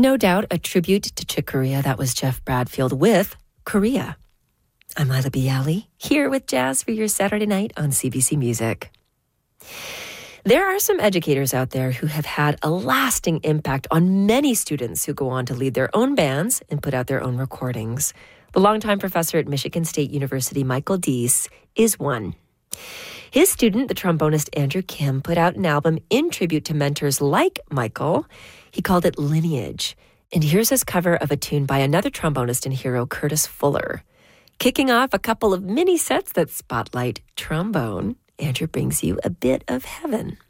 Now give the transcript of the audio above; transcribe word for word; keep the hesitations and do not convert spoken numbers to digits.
No doubt a tribute to Chick Corea. That was Jeff Bradfield with Korea. I'm Lila Bialy, here with Jazz for your Saturday night on C B C Music. There are some educators out there who have had a lasting impact on many students who go on to lead their own bands and put out their own recordings. The longtime professor at Michigan State University, Michael Deese, is one. His student, the trombonist Andrew Kim, put out an album in tribute to mentors like Michael. He called it Lineage. And here's his cover of a tune by another trombonist and hero, Curtis Fuller. Kicking off a couple of mini sets that spotlight trombone, Andrew brings you A Bit of Heaven.